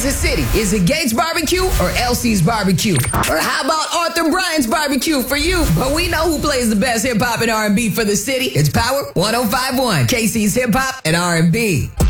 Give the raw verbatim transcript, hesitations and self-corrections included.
the city? Is it Gates Barbecue or L C's Barbecue? Or how about Arthur Bryant's Barbecue for you? But we know who plays the best hip hop and R and B for the city. It's Power one oh five point one, K C's Hip Hop and R and B.